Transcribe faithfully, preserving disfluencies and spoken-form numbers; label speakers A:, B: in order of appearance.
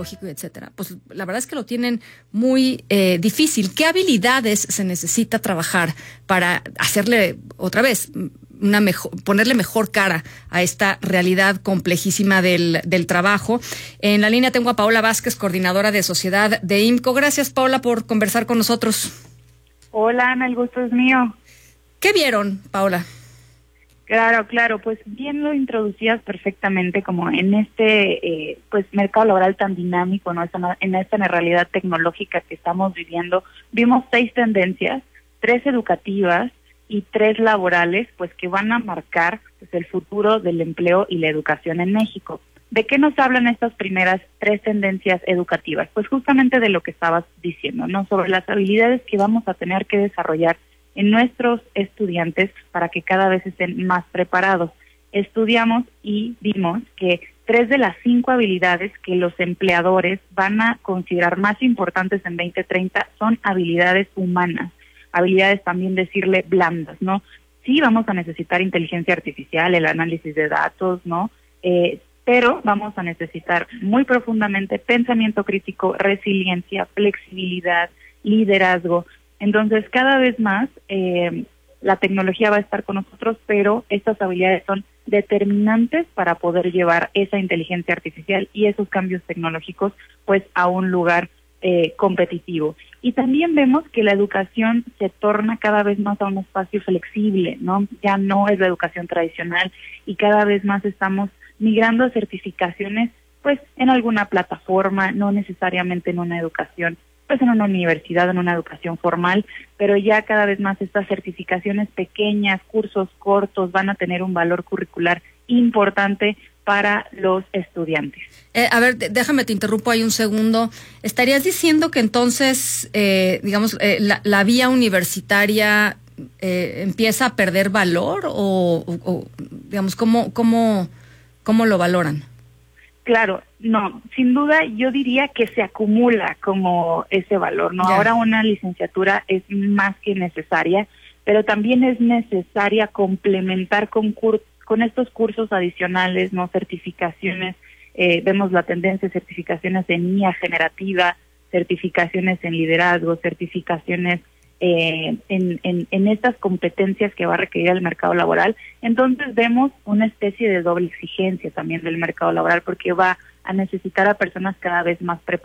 A: tecnológico, etcétera, pues la verdad es que lo tienen muy eh, difícil. ¿Qué habilidades se necesita trabajar para hacerle, otra vez, una mejor, ponerle mejor cara a esta realidad complejísima del, del trabajo? En la línea tengo a Paola Vázquez, coordinadora de sociedad de I M C O. Gracias, Paola, por conversar con nosotros.
B: Hola, Ana, el gusto es mío.
A: ¿Qué vieron, Paola?
B: Claro, claro, pues bien lo introducías perfectamente, como en este eh, pues mercado laboral tan dinámico, ¿no? En esta realidad tecnológica que estamos viviendo, vimos seis tendencias, tres educativas y tres laborales, pues que van a marcar pues, el futuro del empleo y la educación en México. ¿De qué nos hablan estas primeras tres tendencias educativas? Pues justamente de lo que estabas diciendo, ¿no? Sobre las habilidades que vamos a tener que desarrollar en nuestros estudiantes para que cada vez estén más preparados. Estudiamos y vimos que tres de las cinco habilidades que los empleadores van a considerar más importantes en veinte treinta son habilidades humanas, habilidades también decirle blandas, ¿no? Sí vamos a necesitar inteligencia artificial, el análisis de datos, ¿no? Eh, pero vamos a necesitar muy profundamente pensamiento crítico, resiliencia, flexibilidad, liderazgo. Entonces, cada vez más eh, la tecnología va a estar con nosotros, pero estas habilidades son determinantes para poder llevar esa inteligencia artificial y esos cambios tecnológicos pues a un lugar eh, competitivo. Y también vemos que la educación se torna cada vez más a un espacio flexible, ¿no? Ya no es la educación tradicional y cada vez más estamos migrando a certificaciones pues en alguna plataforma, no necesariamente en una educación pues en una universidad, en una educación formal, pero ya cada vez más estas certificaciones pequeñas, cursos cortos, van a tener un valor curricular importante para los estudiantes.
A: Eh, a ver, déjame te interrumpo ahí un segundo. ¿Estarías diciendo que entonces, eh, digamos, eh, la, la vía universitaria eh, empieza a perder valor o, o, o digamos, cómo, cómo, cómo lo valoran?
B: Claro, no, sin duda yo diría que se acumula como ese valor, ¿no?
A: Ya.
B: Ahora una licenciatura es más que necesaria, pero también es necesaria complementar con, cur con estos cursos adicionales, ¿no? Certificaciones, eh, vemos la tendencia de certificaciones en I A generativa, certificaciones en liderazgo, certificaciones eh, en, en, en estas competencias que va a requerir el mercado laboral. Entonces vemos una especie de doble exigencia también del mercado laboral porque va a necesitar a personas cada vez más preparadas